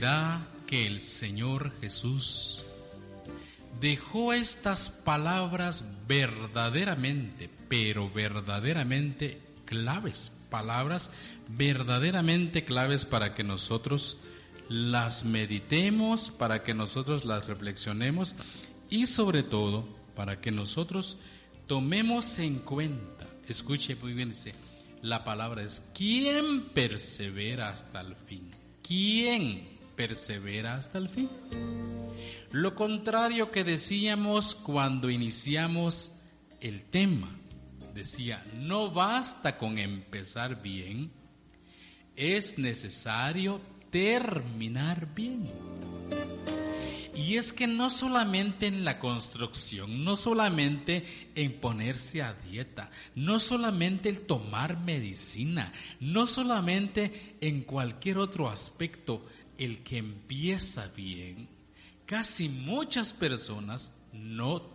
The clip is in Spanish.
Ya que el Señor Jesús dejó estas palabras verdaderamente, pero verdaderamente claves, palabras verdaderamente claves para que nosotros las meditemos, para que nosotros las reflexionemos y sobre todo para que nosotros tomemos en cuenta. Escuche muy bien, dice, la palabra es ¿quién persevera hasta el fin? ¿Quién persevera hasta el fin? Lo contrario que decíamos cuando iniciamos el tema. Decía, no basta con empezar bien, es necesario terminar bien. Y es que no solamente en la construcción, no solamente en ponerse a dieta, no solamente el tomar medicina, no solamente en cualquier otro aspecto, el que empieza bien, casi muchas personas no